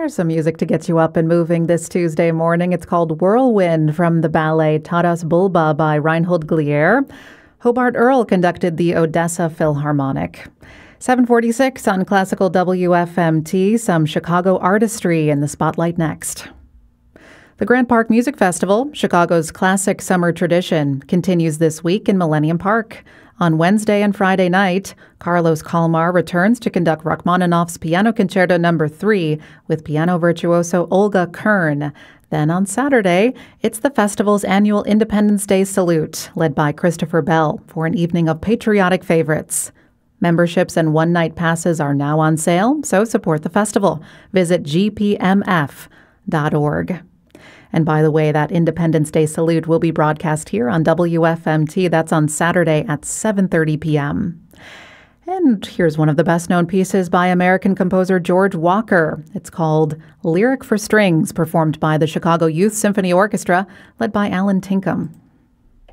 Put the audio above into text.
There's some music to get you up and moving this Tuesday morning. It's called Whirlwind from the ballet Taras Bulba by Reinhold Glier. Hobart Earl conducted the Odessa Philharmonic. 7:46 on Classical WFMT, some Chicago artistry in the spotlight next. The Grant Park Music Festival, Chicago's classic summer tradition, continues this week in Millennium Park. On Wednesday and Friday night, Carlos Kalmar returns to conduct Rachmaninoff's Piano Concerto No. 3 with piano virtuoso Olga Kern. Then on Saturday, it's the festival's annual Independence Day Salute, led by Christopher Bell, for an evening of patriotic favorites. Memberships and one-night passes are now on sale, so support the festival. Visit gpmf.org. And by the way, that Independence Day Salute will be broadcast here on WFMT. That's on Saturday at 7:30 p.m. And here's one of the best-known pieces by American composer George Walker. It's called Lyric for Strings, performed by the Chicago Youth Symphony Orchestra, led by Alan Tinkham.